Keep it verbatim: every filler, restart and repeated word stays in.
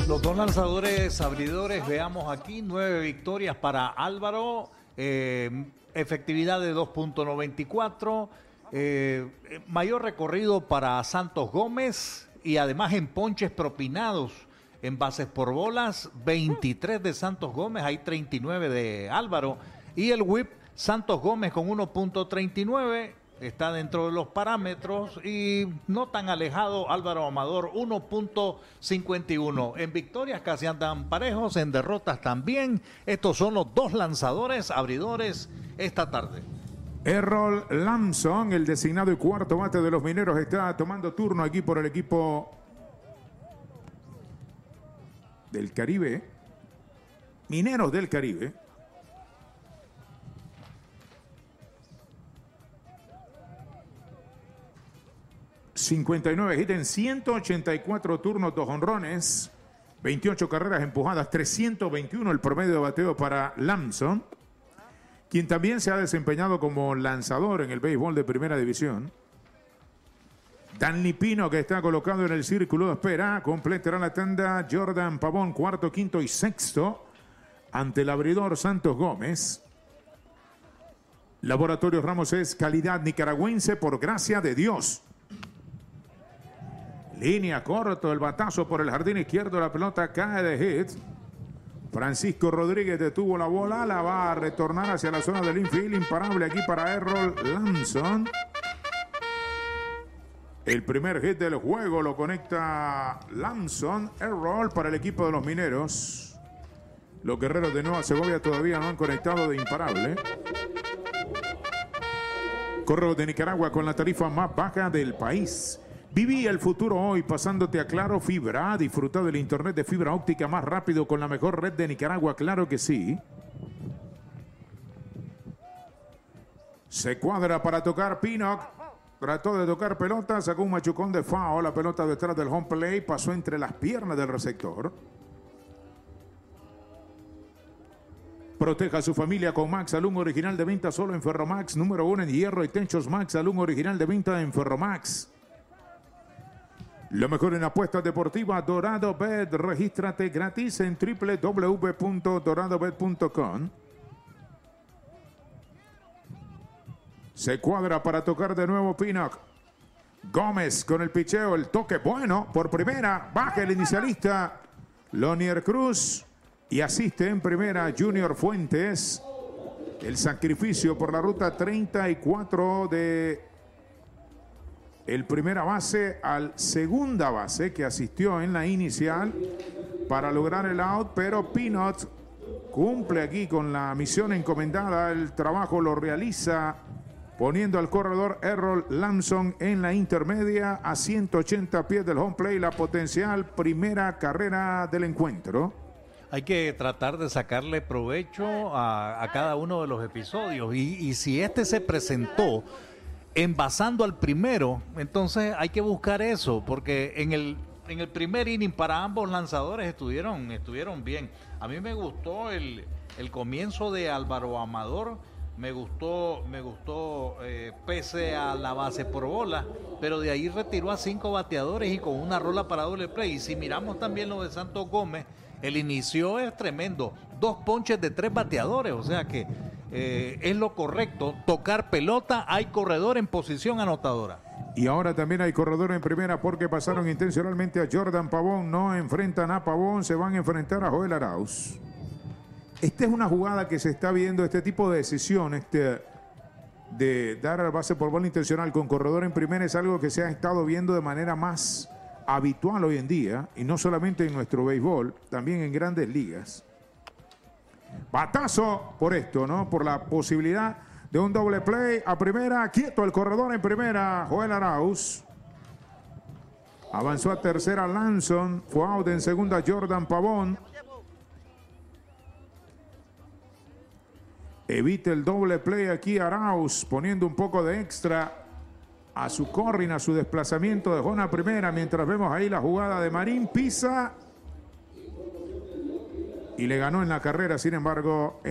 Los dos lanzadores abridores, veamos aquí, nueve victorias para Álvaro, eh, efectividad de dos punto noventa y cuatro, eh, mayor recorrido para Santos Gómez y además en ponches propinados en bases por bolas, veintitrés de Santos Gómez, hay treinta y nueve de Álvaro, y el whip Santos Gómez con uno punto treinta y nueve, está dentro de los parámetros y no tan alejado Álvaro Amador, uno punto cincuenta y uno. En victorias casi andan parejos, en derrotas también. Estos son los dos lanzadores abridores esta tarde. Errol Lamson, el designado y cuarto bate de los Mineros, está tomando turno aquí por el equipo del Caribe. Mineros del Caribe. cincuenta y nueve hits en ciento ochenta y cuatro turnos, dos jonrones, veintiocho carreras empujadas, trescientos veintiuno el promedio de bateo para Lamson, quien también se ha desempeñado como lanzador en el béisbol de primera división. Danny Pino, que está colocado en el círculo de espera, completará la tanda Jordan Pavón, cuarto, quinto y sexto, ante el abridor Santos Gómez. Laboratorios Ramos es calidad nicaragüense por gracia de Dios. Línea corto, el batazo por el jardín izquierdo, la pelota cae de hit. Francisco Rodríguez detuvo la bola, la va a retornar hacia la zona del infield, imparable aquí para Errol Lamson. El primer hit del juego lo conecta Lamson, Errol para el equipo de los Mineros. Los guerreros de Nueva Segovia todavía no han conectado de imparable. Correo de Nicaragua con la tarifa más baja del país. Viví el futuro hoy pasándote a Claro Fibra. Disfruta del internet de fibra óptica más rápido con la mejor red de Nicaragua, claro que sí. Se cuadra para tocar Pinnock. Trató de tocar pelota, sacó un machucón de foul. La pelota detrás del home play pasó entre las piernas del receptor. Proteja a su familia con Max Alum original de venta solo en Ferromax. Número uno en hierro y techos Max Alum original de venta en Ferromax. Lo mejor en apuestas deportivas, Dorado Bet. Regístrate gratis en doble u doble u doble u punto dorado bet punto com. Se cuadra para tocar de nuevo Pinnock. Gómez con el picheo, el toque bueno por primera. Baja el inicialista Lonier Cruz y asiste en primera Junior Fuentes. El sacrificio por la ruta treinta y cuatro de el primera base al segunda base que asistió en la inicial para lograr el out, pero Pinnock cumple aquí con la misión encomendada. El trabajo lo realiza poniendo al corredor Errol Lamson en la intermedia a ciento ochenta pies del home play, la potencial primera carrera del encuentro. Hay que tratar de sacarle provecho a, a cada uno de los episodios y, y si este se presentó envasando al primero, entonces hay que buscar eso, porque en el, en el primer inning para ambos lanzadores estuvieron, estuvieron bien. A mí me gustó el, el comienzo de Álvaro Amador, me gustó, me gustó eh, pese a la base por bola, pero de ahí retiró a cinco bateadores y con una rola para doble play. Y si miramos también lo de Santos Gómez, el inicio es tremendo, dos ponches de tres bateadores, o sea que eh, es lo correcto, tocar pelota, hay corredor en posición anotadora. Y ahora también hay corredor en primera porque pasaron intencionalmente a Jordan Pavón, no enfrentan a Pavón, se van a enfrentar a Joel Arauz. Esta es una jugada que se está viendo, este tipo de decisión, este, de dar al base por bola intencional con corredor en primera es algo que se ha estado viendo de manera más habitual hoy en día, y no solamente en nuestro béisbol, también en grandes ligas. Batazo por esto, ¿no? Por la posibilidad de un doble play a primera, quieto el corredor en primera, Joel Arauz. Avanzó a tercera Lamson, fue out en segunda Jordan Pavón. Evita el doble play aquí Arauz, poniendo un poco de extra a su corrin, a su desplazamiento de zona primera, mientras vemos ahí la jugada de Marín Pisa y le ganó en la carrera, sin embargo